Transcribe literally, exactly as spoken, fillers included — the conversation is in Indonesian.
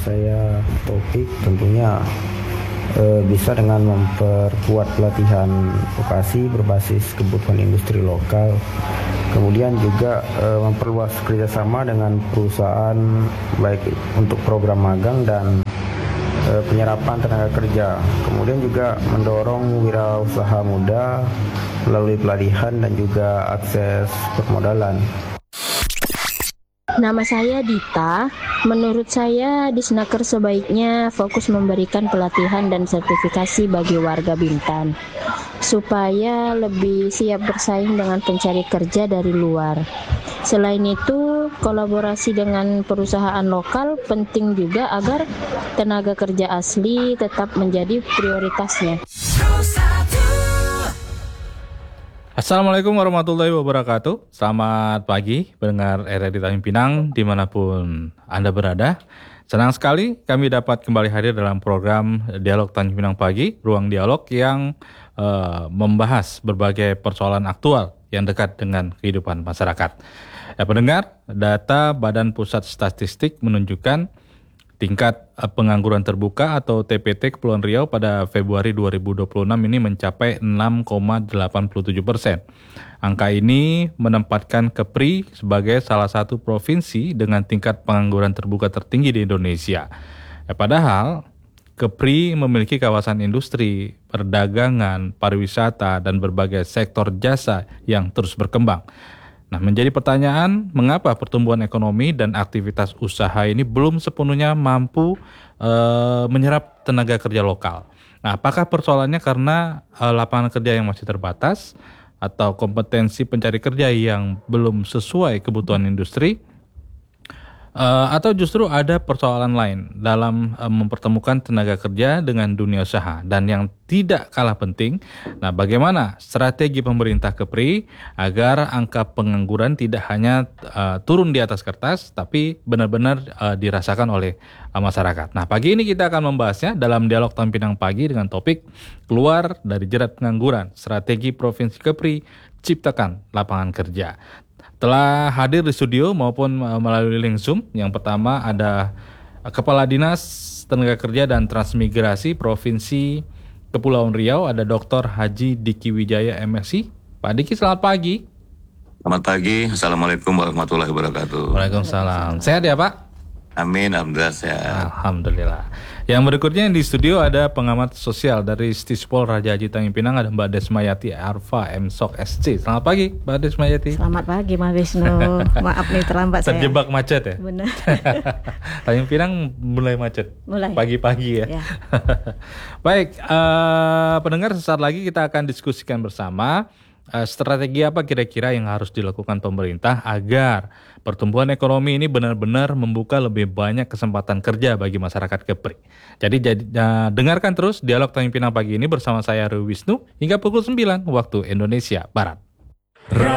saya Taufik. Tentunya e, bisa dengan memperkuat pelatihan vokasi berbasis kebutuhan industri lokal, kemudian juga e, memperluas kerjasama dengan perusahaan baik untuk program magang dan e, penyerapan tenaga kerja, kemudian juga mendorong wirausaha muda melalui pelatihan dan juga akses permodalan. Nama saya Dita. Menurut saya, Disnaker sebaiknya fokus memberikan pelatihan dan sertifikasi bagi warga Bintan supaya lebih siap bersaing dengan pencari kerja dari luar. Selain itu, kolaborasi dengan perusahaan lokal penting juga agar tenaga kerja asli tetap menjadi prioritasnya. Assalamualaikum warahmatullahi wabarakatuh. Selamat pagi pendengar R R I Tanjung Pinang dimanapun Anda berada. Senang sekali kami dapat kembali hadir dalam program Dialog Tanjung Pinang Pagi, ruang dialog yang uh, membahas berbagai persoalan aktual yang dekat dengan kehidupan masyarakat. Ya, pendengar, data Badan Pusat Statistik menunjukkan tingkat pengangguran terbuka atau T P T Kepulauan Riau pada Februari dua ribu dua puluh enam ini mencapai enam koma delapan tujuh persen. Angka ini menempatkan Kepri sebagai salah satu provinsi dengan tingkat pengangguran terbuka tertinggi di Indonesia. Ya, padahal Kepri memiliki kawasan industri, perdagangan, pariwisata, dan berbagai sektor jasa yang terus berkembang. Nah, menjadi pertanyaan, mengapa pertumbuhan ekonomi dan aktivitas usaha ini belum sepenuhnya mampu e, menyerap tenaga kerja lokal? Nah, apakah persoalannya karena e, lapangan kerja yang masih terbatas atau kompetensi pencari kerja yang belum sesuai kebutuhan industri? Uh, atau justru ada persoalan lain dalam uh, mempertemukan tenaga kerja dengan dunia usaha? Dan yang tidak kalah penting, nah bagaimana strategi pemerintah Kepri agar angka pengangguran tidak hanya uh, turun di atas kertas, tapi benar-benar uh, dirasakan oleh uh, masyarakat. Nah, pagi ini kita akan membahasnya dalam Dialog Tanjung Pinang Pagi dengan topik keluar dari jerat pengangguran, strategi Provinsi Kepri ciptakan lapangan kerja. Telah hadir di studio maupun melalui link Zoom. Yang pertama ada Kepala Dinas Tenaga Kerja dan Transmigrasi Provinsi Kepulauan Riau, ada Doktor Haji Diki Wijaya M Si. Pak Diki, selamat pagi. Selamat pagi, Assalamualaikum warahmatullahi wabarakatuh. Waalaikumsalam. Sehat ya Pak? Amin, alhamdulillah sehat. Alhamdulillah. Yang berikutnya di studio ada pengamat sosial dari Stispol Raja Haji Tanjung Pinang, ada Mbak Desmayati Arfa M Sok S C. Selamat pagi Mbak Desmayati. Selamat pagi Mas Wisnu. Maaf nih terlambat saya. Terjebak macet ya? Benar. Tanjung Pinang mulai macet. Mulai. Pagi-pagi ya. Ya. Baik, uh, pendengar, sesaat lagi kita akan diskusikan bersama uh, strategi apa kira-kira yang harus dilakukan pemerintah agar pertumbuhan ekonomi ini benar-benar membuka lebih banyak kesempatan kerja bagi masyarakat Kepri. Jadi, jadi uh, dengarkan terus Dialog Tanjung Pinang Pagi ini bersama saya Rui Wisnu hingga pukul sembilan waktu Indonesia Barat.